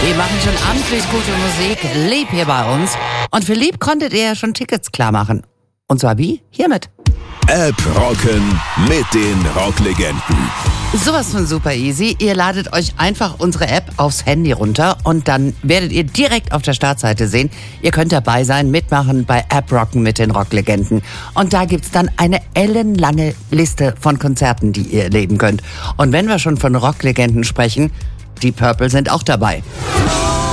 Wir machen schon amtlich gute Musik, lieb hier bei uns. Und für lieb konntet ihr ja schon Tickets klar machen. Und zwar wie? Hiermit. App rocken mit den Rocklegenden. Sowas von super easy. Ihr ladet euch einfach unsere App aufs Handy runter und dann werdet ihr direkt auf der Startseite sehen. Ihr könnt dabei sein, mitmachen bei App rocken mit den Rocklegenden. Und da gibt's dann eine ellenlange Liste von Konzerten, die ihr erleben könnt. Und wenn wir schon von Rocklegenden sprechen, die Purple sind auch dabei.